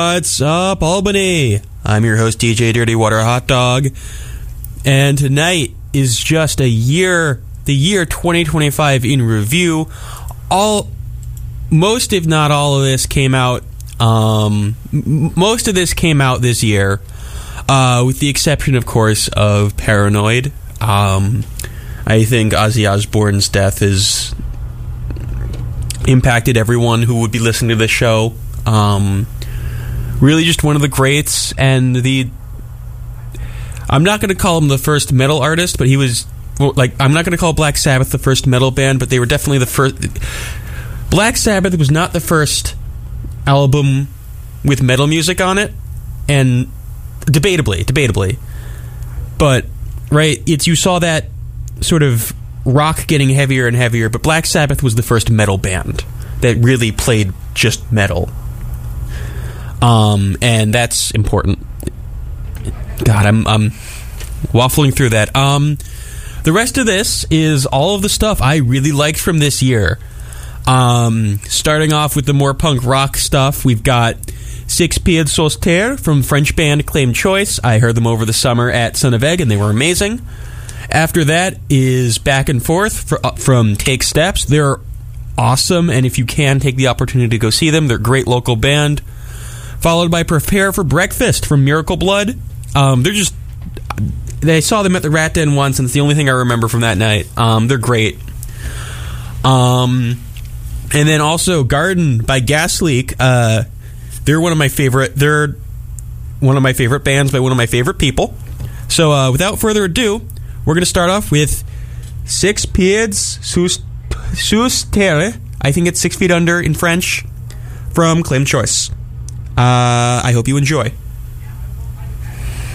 What's up, Albany? I'm your host, DJ Dirty Water Hot Dog, and tonight is just the year 2025 in review. Most, if not all of this came out. Most of this came out this year, with the exception, of course, of Paranoid. I think Ozzy Osbourne's death has impacted everyone who would be listening to this show. Really just one of the greats, and I'm not going to call him the first metal artist, but he was, I'm not going to call Black Sabbath the first metal band, but they were definitely the first. Black Sabbath was not the first album with metal music on it, and debatably. But, right, you saw that sort of rock getting heavier and heavier, but Black Sabbath was the first metal band that really played just metal. And that's important. God, I'm waffling through that. The rest of this is all of the stuff I really liked from this year. Starting off with the more punk rock stuff, we've got Six Pieds Sous Terre from French band Claim Choice. I heard them over the summer at Son of Egg, and they were amazing. After that is Back and Forth from Take Steps. They're awesome, and if you can, take the opportunity to go see them. They're a great local band. Followed by Prepare for Breakfast from Miracle Blood. I saw them at the Rat Den once, and it's the only thing I remember from that night. They're great. And then also Garden by Gas Leak. They're one of my favorite bands by one of my favorite people. So without further ado, we're going to start off with Six Pieds Sous Terre. I think it's 6 feet under in French, from Claim Choice. I hope you enjoy.